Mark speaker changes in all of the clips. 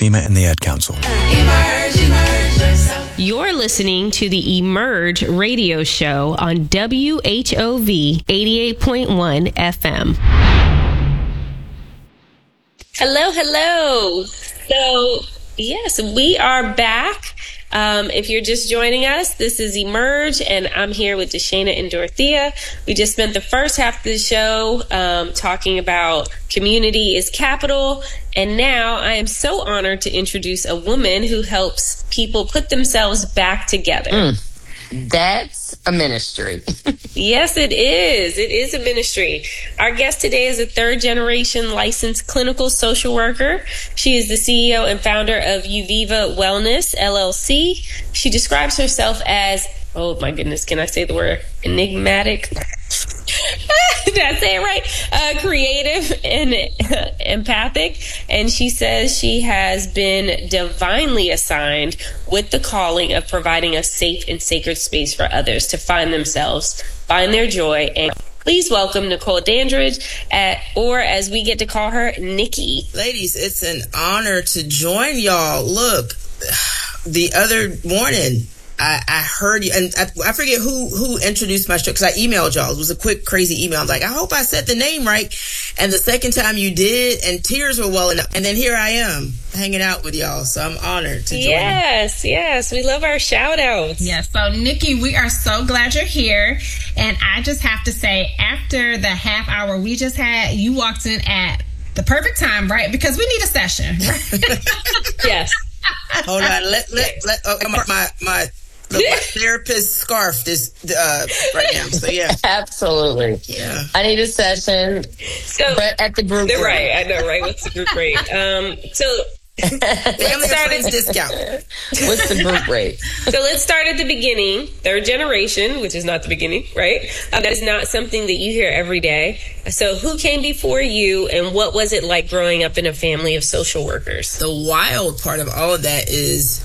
Speaker 1: FEMA and the Ad Council.
Speaker 2: You're listening to the Emerge radio show on WHOV 88.1 FM. Hello. So, yes, we are back. If you're just joining us, this is Emerge, and I'm here with Deshana and Dorothea. We just spent the first half of the show talking about community is capital, and now I am so honored to introduce a woman who helps people put themselves back together.
Speaker 3: That's a ministry.
Speaker 2: Yes, it is. It is a ministry. Our guest today is a third-generation licensed clinical social worker. She is the CEO and founder of Uviva Wellness, LLC. She describes herself as, oh my goodness, can I say the word enigmatic? Did I say it right? Creative and empathic. And she says she has been divinely assigned with the calling of providing a safe and sacred space for others to find themselves, find their joy. And please welcome Nicole Dandridge, or as we get to call her, Nikki.
Speaker 4: Ladies, it's an honor to join y'all. Look, the other morning, I heard you, and I forget who introduced my show, because I emailed y'all. It was a quick, crazy email. I'm like, I hope I said the name right. And the second time you did, and tears were welling up. And then here I am, hanging out with y'all. So I'm honored to join.
Speaker 2: Yes. We love our shout outs.
Speaker 5: Yes. So, Nikki, we are so glad you're here. And I just have to say, after the half hour we just had, you walked in at the perfect time, right? Because we need a session.
Speaker 2: Yes.
Speaker 4: Hold on. My therapist scarf is right now. So yeah,
Speaker 3: Absolutely.
Speaker 4: Yeah.
Speaker 3: I need a session.
Speaker 2: So
Speaker 3: But at the group rate.
Speaker 2: right, I know, right? What's the group rate?
Speaker 4: family and friends discount.
Speaker 3: What's the group rate?
Speaker 2: So let's start at the beginning. Third generation, which is not the beginning, right? That is not something that you hear every day. So who came before you, and what was it like growing up in a family of social workers?
Speaker 4: The wild part of all of that is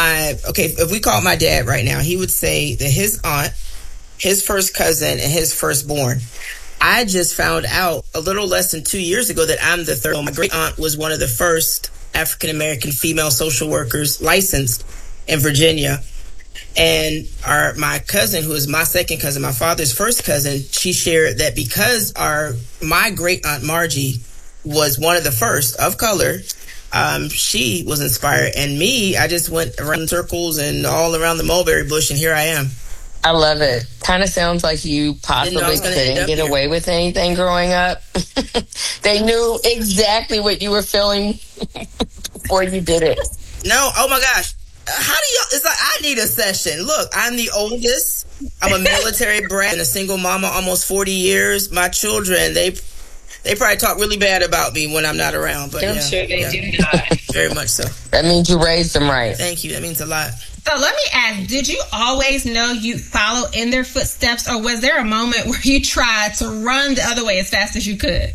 Speaker 4: if we call my dad right now, he would say that his aunt, his first cousin, and his firstborn. I just found out a little less than 2 years ago that I'm the third. My great aunt was one of the first African-American female social workers licensed in Virginia. And my cousin, who is my second cousin, my father's first cousin, she shared that because my great aunt Margie was one of the first of color, she was inspired. And me, I just went around circles and all around the mulberry bush, and here I am.
Speaker 3: I love it. Kind of sounds like you possibly couldn't get away with anything growing up. They knew exactly what you were feeling before you did it.
Speaker 4: No, oh my gosh. How do y'all, it's like, I need a session. Look, I'm the oldest. I'm a military brat and a single mama, almost 40 years. My children, they probably talk really bad about me when I'm not around. But
Speaker 2: I'm sure they do not.
Speaker 4: Very much so.
Speaker 3: That means you raised them right.
Speaker 4: Thank you. That means a lot.
Speaker 5: So let me ask, did you always know you'd follow in their footsteps, or was there a moment where you tried to run the other way as fast as you could?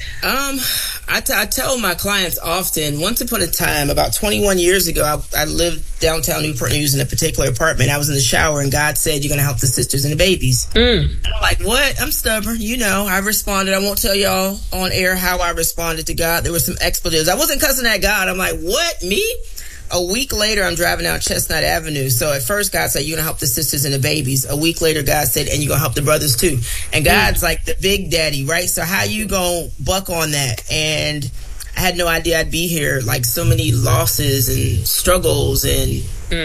Speaker 4: I tell my clients often, once upon a time, about 21 years ago, I lived downtown Newport News in a particular apartment. I was in the shower, and God said, you're going to help the sisters and the babies. And I'm like, what? I'm stubborn. I responded. I won't tell y'all on air how I responded to God. There were some expletives. I wasn't cussing at God. I'm like, what? Me? A week later, I'm driving down Chestnut Avenue. So at first, God said, you're going to help the sisters and the babies. A week later, God said, and you're going to help the brothers too. And God's like the big daddy, right? So how you going to buck on that? And I had no idea I'd be here. Like so many losses and struggles, and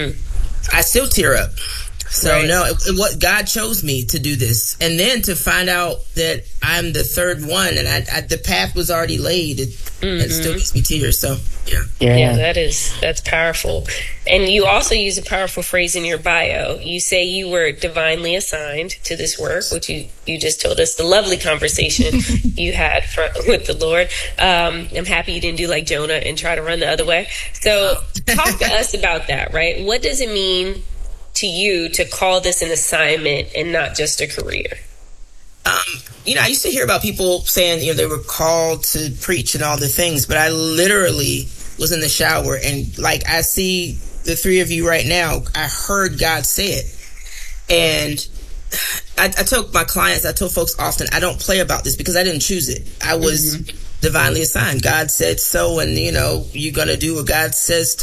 Speaker 4: I still tear up. So what God chose me to do this. And then to find out that I'm the third one, and the path was already laid, it still makes me tears. So,
Speaker 2: Yeah, that's powerful. And you also use a powerful phrase in your bio. You say you were divinely assigned to this work, which you just told us the lovely conversation you had with the Lord. I'm happy you didn't do like Jonah and try to run the other way. So talk to us about that, right? What does it mean to you to call this an assignment and not just a career?
Speaker 4: I used to hear about people saying, they were called to preach and all the things, but I literally was in the shower, and like I see the three of you right now, I heard God say it. And I tell my clients, I tell folks often, I don't play about this because I didn't choose it. I was divinely assigned. God said so, and you're going to do what God says